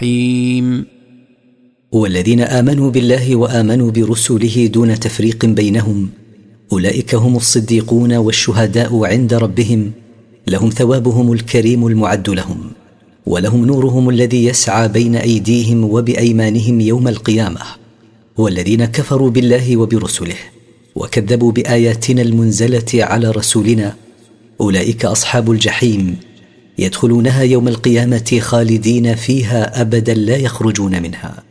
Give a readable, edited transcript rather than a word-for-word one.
الرحيم. والذين آمنوا بالله وآمنوا برسله دون تفريق بينهم أولئك هم الصديقون والشهداء عند ربهم، لهم ثوابهم الكريم المعد لهم، ولهم نورهم الذي يسعى بين أيديهم وبأيمانهم يوم القيامة. والذين كفروا بالله وبرسله وكذبوا بآياتنا المنزلة على رسولنا أولئك أصحاب الجحيم، يدخلونها يوم القيامة خالدين فيها أبدا لا يخرجون منها.